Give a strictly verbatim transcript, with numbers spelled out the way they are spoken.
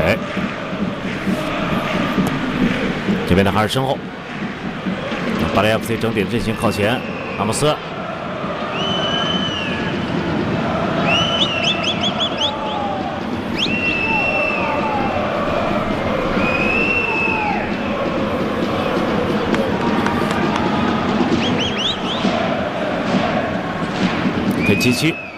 水。这边的还是身后，巴黎 F C 整体的阵型靠前，阿姆斯。 可以击区，